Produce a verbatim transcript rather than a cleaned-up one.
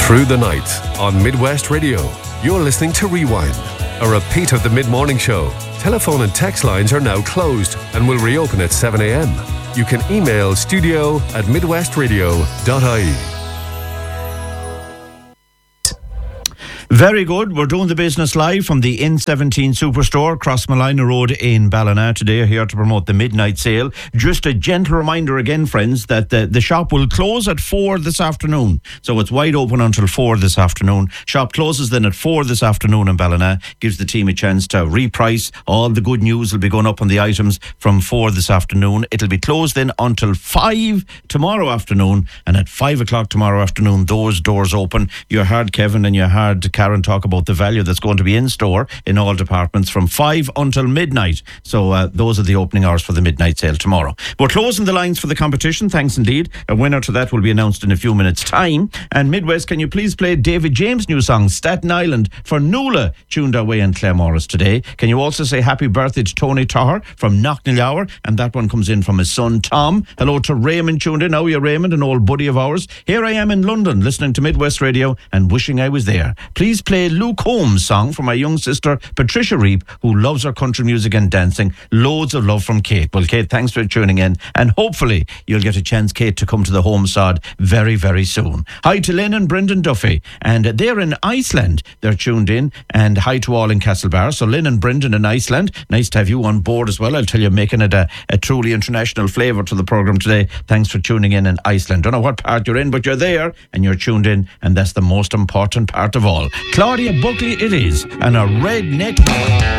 Through the night on Midwest Radio, you're listening to Rewind, a repeat of the mid-morning show. Telephone and text lines are now closed and will reopen at seven a.m. You can email studio at midwestradio dot I E. Very good. We're doing the business live from the N seventeen Superstore, Crossmalina Road in Ballina today, here to promote the midnight sale. Just a gentle reminder again, friends, that the, the shop will close at four this afternoon. So it's wide open until four this afternoon. Shop closes then at four this afternoon in Ballina. Gives the team a chance to reprice. All the good news will be going up on the items from four this afternoon. It'll be closed then until five tomorrow afternoon. And at five o'clock tomorrow afternoon, those doors open. You heard Kevin and you heard Karen talk about the value that's going to be in store in all departments from five until midnight. So uh, those are the opening hours for the midnight sale tomorrow. We're closing the lines for the competition, thanks indeed. A winner to that will be announced in a few minutes' time. And Midwest, can you please play David James' new song, Staten Island, for Nuala, tuned our way in Claremorris today. Can you also say happy birthday to Tony Tahar from Knocknillower? And that one comes in from his son, Tom. Hello to Raymond tuned in. How are you, Raymond, an old buddy of ours? Here I am in London, listening to Midwest Radio and wishing I was there. Please play Luke Holmes' song for my young sister Patricia Reap, who loves her country music and dancing. Loads of love from Kate. Well, Kate, thanks for tuning in, and hopefully you'll get a chance, Kate, to come to the home sod very, very soon. Hi to Lynn and Brendan Duffy, and they're in Iceland. They're tuned in, and hi to all in Castlebar. So Lynn and Brendan in Iceland, nice to have you on board as well. I'll tell you, making it a, a truly international flavour to the programme today. Thanks for tuning in in Iceland. Don't know what part you're in, but you're there and you're tuned in, and that's the most important part of all. Claudia Buckley it is, and a redneck